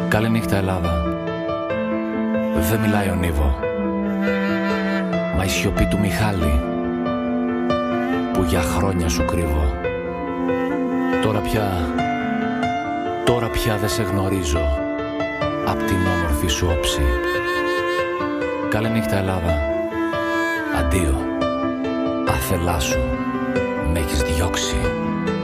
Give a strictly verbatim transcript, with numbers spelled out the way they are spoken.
Καληνύχτα Ελλάδα. Δεν μιλάει ο Νίβο, μα η σιωπή του Μιχάλη που για χρόνια σου κρύβω. Τώρα πια, τώρα πια δεν σε γνωρίζω απ' την όμορφη σου όψη. Καληνύχτα Ελλάδα. Αντίο, αφελά σου με έχεις διώξει.